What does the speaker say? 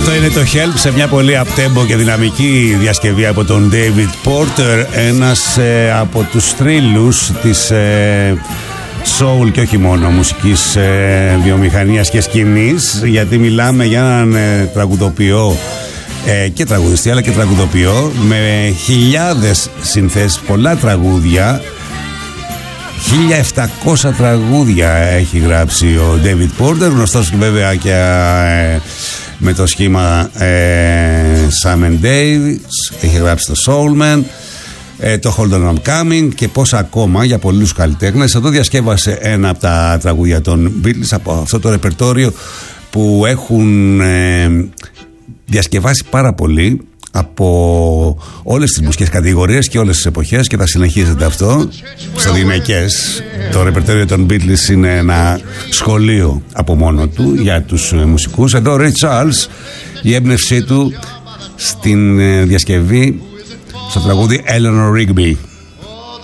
Αυτό είναι το Help σε μια πολύ up-tempo και δυναμική διασκευή από τον David Porter, ένας από τους θρύλους της soul και όχι μόνο μουσικής βιομηχανίας και σκηνής, γιατί μιλάμε για έναν τραγουδοποιό και τραγουδιστή αλλά και τραγουδοποιό με χιλιάδες συνθέσεις, πολλά τραγούδια. 1700 τραγούδια έχει γράψει ο David Porter, γνωστός βέβαια και με το σχήμα Sam and Dave. Έχει γράψει το Soulman, το Hold On I'm Coming και πόσα ακόμα για πολλούς καλλιτέχνες. Εδώ διασκεύασε ένα από τα τραγούδια των Beatles από αυτό το ρεπερτόριο που έχουν διασκευάσει πάρα πολύ από όλες τις μουσικές κατηγορίες και όλες τις εποχές, και θα συνεχίζεται αυτό στο γυναικές. Το ρεπερτόριο των Beatles είναι ένα σχολείο από μόνο του για τους μουσικούς. Εδώ ο Ray Charles, η έμπνευσή του στην διασκευή στο τραγούδι Eleanor Rigby.